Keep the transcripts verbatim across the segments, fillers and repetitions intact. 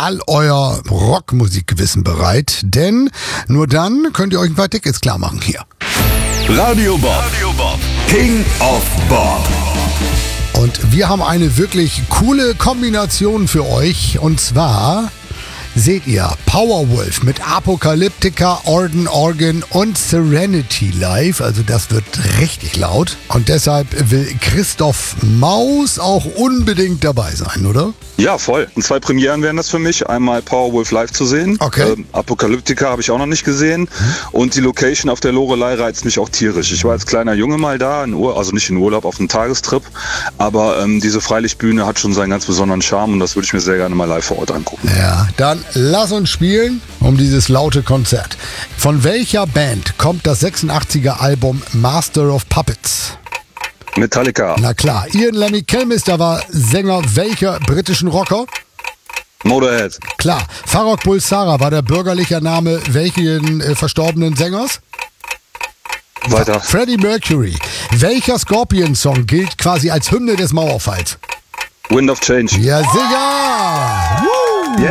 all euer Rockmusikwissen bereit, denn nur dann könnt ihr euch ein paar Tickets klar machen hier. Radio Bob, Radio Bob. King of Bob. Und wir haben eine wirklich coole Kombination für euch. Und zwar seht ihr Powerwolf mit Apocalyptica, Orden Organ und Serenity live. Also das wird richtig laut. Und deshalb will Christoph Maus auch unbedingt dabei sein, oder? Ja, voll. Und zwei Premieren wären das für mich. Einmal Powerwolf live zu sehen. Okay. Ähm, Apocalyptica habe ich auch noch nicht gesehen. Und die Location auf der Loreley reizt mich auch tierisch. Ich war als kleiner Junge mal da, in Ur- also nicht in Urlaub, auf einem Tagestrip. Aber ähm, diese Freilichtbühne hat schon seinen ganz besonderen Charme und das würde ich mir sehr gerne mal live vor Ort angucken. Ja, dann lass uns spielen um dieses laute Konzert. Von welcher Band kommt das sechsundachtziger Album Master of Puppets? Metallica. Na klar, Ian Lemmy Kilmister war Sänger welcher britischen Rocker? Motorhead. Klar, Farrokh Bulsara war der bürgerliche Name welchen äh, verstorbenen Sängers? Weiter. Freddie Mercury. Welcher Scorpion-Song gilt quasi als Hymne des Mauerfalls? Wind of Change. Ja, sicher! Woo!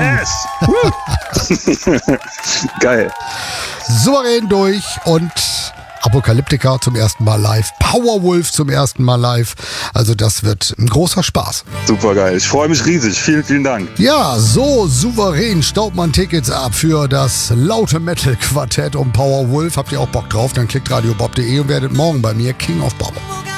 Yes! Geil. Souverän durch und Apocalyptica zum ersten Mal live, Powerwolf zum ersten Mal live. Also das wird ein großer Spaß. Super geil. Ich freue mich riesig. Vielen, vielen Dank. Ja, so souverän staubt man Tickets ab für das laute Metal-Quartett um Powerwolf. Habt ihr auch Bock drauf? Dann klickt radiobob punkt de und werdet morgen bei mir King of Bob.